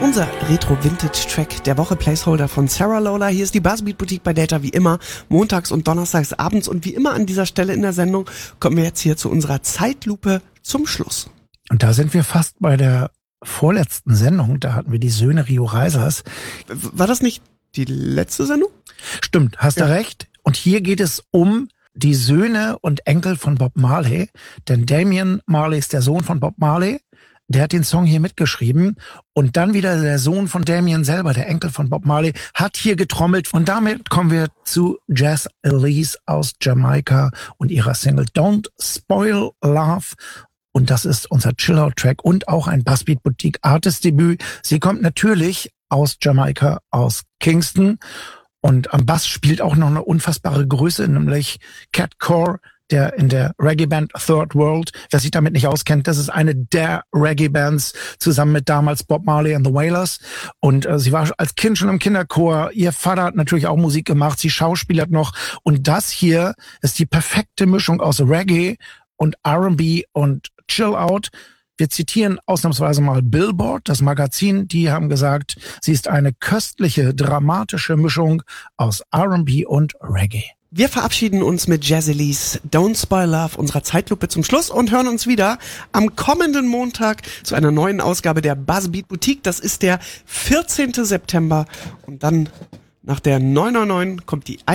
Unser Retro-Vintage-Track der Woche, Placeholder von Sarah Lola. Hier ist die Buzzbeat Boutique bei Data wie immer, montags und donnerstags abends. Und wie immer an dieser Stelle in der Sendung kommen wir jetzt hier zu unserer Zeitlupe zum Schluss. Und da sind wir fast bei der vorletzten Sendung. Da hatten wir die Söhne Rio Reisers. War das nicht die letzte Sendung? Stimmt, hast du recht. Und hier geht es um die Söhne und Enkel von Bob Marley. Denn Damian Marley ist der Sohn von Bob Marley. Der hat den Song hier mitgeschrieben. Und dann wieder der Sohn von Damian selber, der Enkel von Bob Marley, hat hier getrommelt. Und damit kommen wir zu Jaz Elise aus Jamaika und ihrer Single Don't Spoil Love. Und das ist unser Chill-Out-Track und auch ein Buzzbeat Boutique Artist-Debüt. Sie kommt natürlich aus Jamaika, aus Kingston. Und am Bass spielt auch noch eine unfassbare Größe, nämlich Cat Core, der in der Reggae-Band Third World, wer sich damit nicht auskennt, das ist eine der Reggae-Bands, zusammen mit damals Bob Marley and the Wailers. Und sie war als Kind schon im Kinderchor. Ihr Vater hat natürlich auch Musik gemacht, sie schauspielert noch. Und das hier ist die perfekte Mischung aus Reggae und R&B und Chill-Out. Wir zitieren ausnahmsweise mal Billboard, das Magazin. Die haben gesagt, sie ist eine köstliche, dramatische Mischung aus R&B und Reggae. Wir verabschieden uns mit Jaz Elise Don't Spoil Love, unserer Zeitlupe zum Schluss, und hören uns wieder am kommenden Montag zu einer neuen Ausgabe der Buzzbeat Boutique. Das ist der 14. September und dann nach der 999 kommt die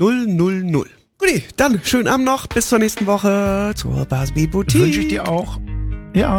1000. Guti, dann schönen Abend noch, bis zur nächsten Woche zur Buzzbeat Boutique. Wünsche ich dir auch.